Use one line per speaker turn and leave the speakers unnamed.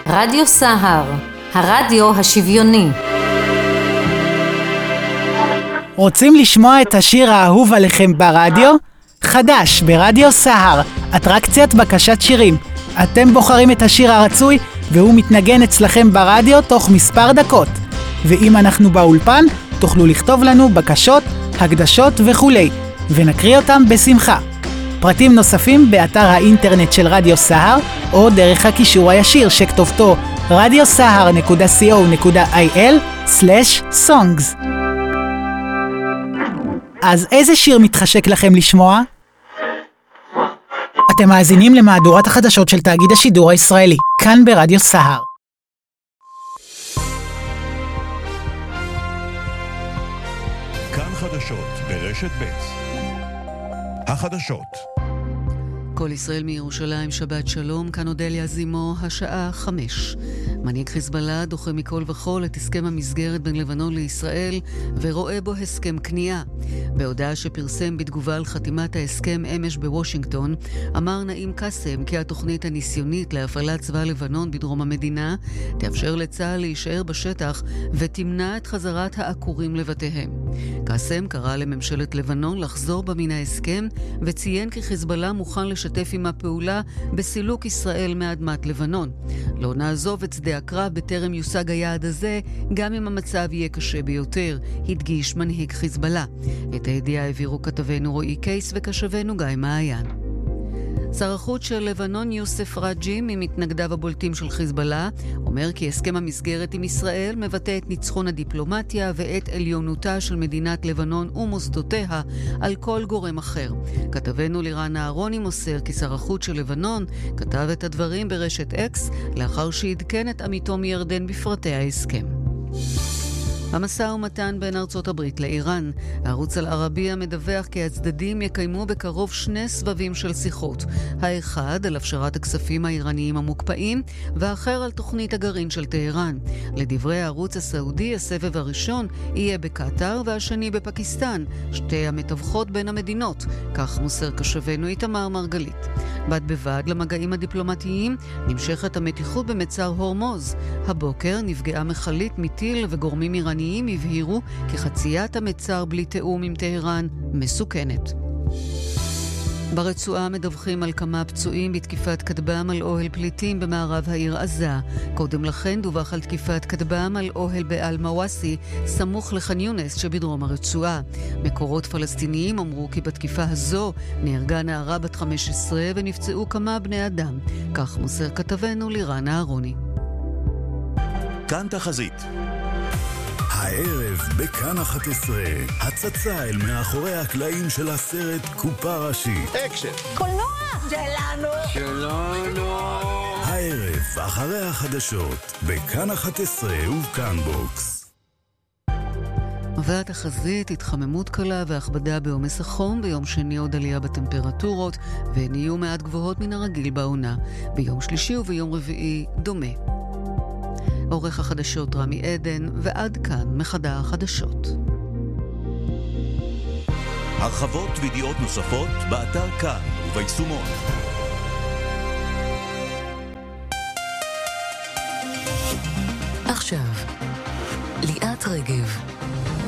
רדיו סהר, הרדיו השוויוני.
רוצים לשמוע את השיר האהוב עליכם ברדיו? חדש ברדיו סהר, אטרקציית בקשת שירים. אתם בוחרים את השיר הרצוי והוא מתנגן אצלכם ברדיו תוך מספר דקות. ואם אנחנו באולפן, תוכלו לכתוב לנו בקשות, הקדשות וכולי, ונקריא אותם בשמחה. פרטים נוספים באתר האינטרנט של רדיו סהר, או דרך הקישור הישיר שכתובתו radiosahar.co.il/songs. אז איזה שיר מתחשק לכם לשמוע? אתם מאזינים למהדורת החדשות של תאגיד השידור הישראלי, כאן ברדיו סהר.
כאן חדשות ברשת ב'. החדשות.
כל ישראל מירושלים, שבת שלום, כאן אודליה זימו, השעה 5. מנהיג חיזבאללה דוחה מכל וכל את הסכם המסגרת בין לבנון לישראל ורואה בו הסכם כניעה. בהודעה שפרסם בתגובה על חתימת ההסכם אמש בוושינגטון, אמר נעים קאסם כי התוכנית הניסיונית להפעלת צבא לבנון בדרום המדינה תאפשר לצה"ל להישאר בשטח ותמנע את חזרת העקורים לבתיהם. קאסם קרא לממשלת לבנון לחזור בה מן ההסכם וציין כי חיזבאללה מוכן לשתף עם הפעולה בסילוק ישראל מאדמת לבנון. לא נעזוב את שדה הקרב בטרם יושג היעד הזה, גם אם המצב יהיה קשה ביותר, הדגיש מנהיג חיזבאללה. את הידיעה העבירו כתבנו רועי קייס וקשבנו גיא מעיין. שר החוץ של לבנון יוסף רג'י, ממתנגדיו הבולטים של חיזבאללה, אומר כי הסכם המסגרת עם ישראל מבטא את ניצחון הדיפלומטיה ואת עליונותה של מדינת לבנון ומוסדותיה על כל גורם אחר. כתבנו לירן אהרוני מוסר כי שר החוץ של לבנון כתב את הדברים ברשת אקס לאחר שעדכן את עמיתו מירדן בפרטי ההסכם. המשא ומתן בין ארצות הברית לאיראן. הערוץ אל-ערבייה מדווח כי הצדדים יקיימו בקרוב 2 סבבים של שיחות. האחד על הפשרת הכספים האיראניים המוקפאים, והאחר על תוכנית הגרעין של טהרן. לדברי הערוץ הסעודי, הסבב הראשון יהיה בקטר והשני בפקיסטן, שתי המתווכות בין המדינות. כך מוסר קשבנו איתמר מרגלית. בד בבד למגעים הדיפלומטיים נמשכת המתיחות במצר הורמוז. הבוקר נפגעה מחלית מטיל וגורמים איראניים הבהירו כי חציית המצר בלי תאום עם טהרן מסוכנת. ברצועה מדווחים על כמה פצועים בתקיפת כטב"ם על אוהל פליטים במערב העיר עזה. קודם לכן דווח על תקיפת כטב"ם על אוהל באל-מוואסי, סמוך לח'אן יונס שבדרום הרצועה. מקורות פלסטיניים אמרו כי בתקיפה הזו נהרגה נערה בת 15 ונפצעו כמה בני אדם. כך מוסר כתבנו לירן אהרוני.
כאן תחזית.
הערב בכאן 11, הצצה אל מאחורי הקלעים של הסרט קופה ראשית.
אקשן.
קולנוע שלנו.
הערב אחרי החדשות, בכאן 11 ובכאן בוקס.
והתחזית, התחממות קלה והכבדה בעומס החום, ביום שני עוד עלייה בטמפרטורות, והן יהיו מעט גבוהות מן הרגיל בעונה. ביום שלישי וביום רביעי דומה. עורך החדשות רמי עדן, ועד כאן מחדר החדשות.
הרחבות וידיעות נוספות באתר כאן וביישומון.
עכשיו, ליאת רגב